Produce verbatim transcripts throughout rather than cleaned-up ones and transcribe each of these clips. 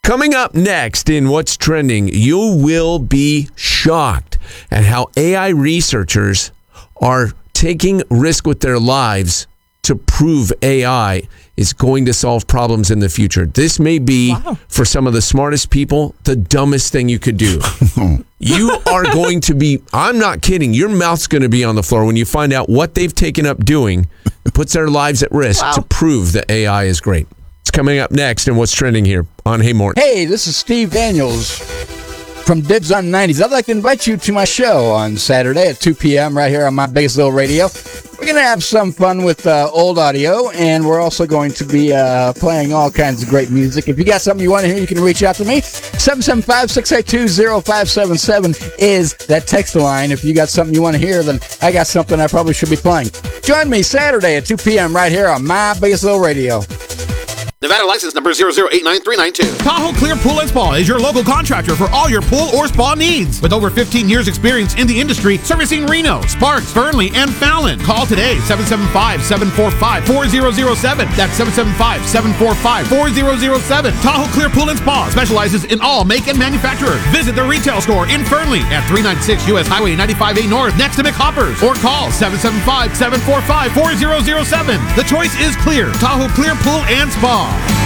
Coming up next in What's Trending, you will be shocked at how A I researchers are taking risk with their lives to prove A I is going to solve problems in the future. This may be, wow. for some of the smartest people, the dumbest thing you could do. You are going to be, I'm not kidding, your mouth's going to be on the floor when you find out what they've taken up doing that puts their lives at risk wow. to prove that A I is great. It's coming up next in What's Trending here on Hey Morton. Hey, this is Steve Daniels from Dibs on the nineties. I'd like to invite you to my show on Saturday at two p.m. right here on My Biggest Little Radio. We're going to have some fun with uh, old audio, and we're also going to be uh, playing all kinds of great music. If you got something you want to hear, you can reach out to me. seven seven five, six eight two, zero five seven seven is that text line. If you got something you want to hear, then I got something I probably should be playing. Join me Saturday at two p.m. right here on My Biggest Little Radio. Nevada license number zero zero eight nine three nine two. Tahoe Clear Pool and Spa is your local contractor for all your pool or spa needs. With over fifteen years experience in the industry, servicing Reno, Sparks, Fernley, and Fallon. Call today, seven seven five, seven four five, four zero zero seven. That's seven seven five, seven four five, four zero zero seven. Tahoe Clear Pool and Spa specializes in all make and manufacturers. Visit the retail store in Fernley at three ninety-six U S Highway ninety-five A North next to McHoppers. Or call seven seven five, seven four five, four zero zero seven. The choice is clear. Tahoe Clear Pool and Spa.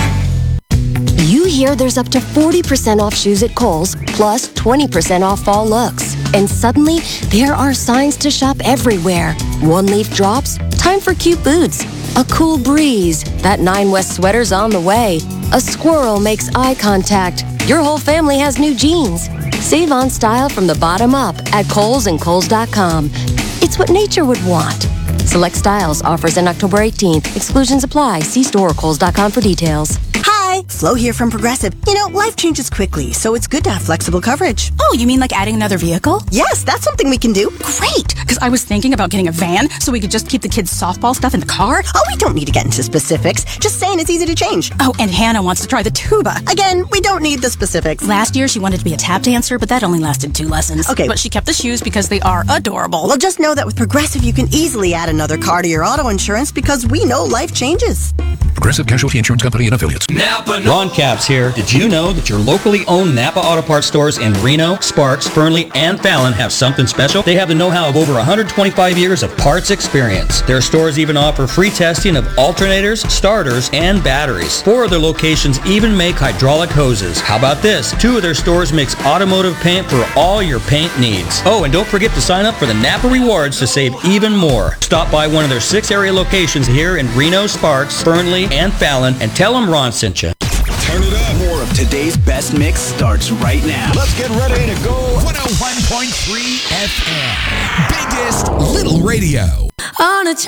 You hear there's up to forty percent off shoes at Kohl's, plus twenty percent off fall looks. And suddenly, there are signs to shop everywhere. One leaf drops, time for cute boots. A cool breeze, that Nine West sweater's on the way. A squirrel makes eye contact. Your whole family has new jeans. Save on style from the bottom up at Kohl's and Kohl's dot com. It's what nature would want. Select styles, offers in October eighteenth. Exclusions apply. See store or Kohl's dot com for details. Hi, Flo here from Progressive. You know, life changes quickly, so it's good to have flexible coverage. Oh, you mean like adding another vehicle? Yes, that's something we can do. Great, because I was thinking about getting a van so we could just keep the kids' softball stuff in the car. Oh, we don't need to get into specifics. Just saying it's easy to change. Oh, and Hannah wants to try the tuba. Again, we don't need the specifics. Last year, she wanted to be a tap dancer, but that only lasted two lessons. Okay. But she kept the shoes because they are adorable. Well, just know that with Progressive, you can easily add another car to your auto insurance because we know life changes. Progressive Casualty Insurance Company and Affiliates. Napa. Ron Capps here. Did you know that your locally owned Napa Auto Parts stores in Reno, Sparks, Fernley, and Fallon have something special? They have the know-how of over one hundred twenty-five years of parts experience. Their stores even offer free testing of alternators, starters, and batteries. Four of their locations even make hydraulic hoses. How about this? Two of their stores mix automotive paint for all your paint needs. Oh, and don't forget to sign up for the Napa Rewards to save even more. Stop by one of their six area locations here in Reno, Sparks, Fernley, and Fallon, and tell them Ron sent you. Turn it up. More of today's best mix starts right now. Let's get ready to go. one oh one point three F M. Biggest Little Radio. On a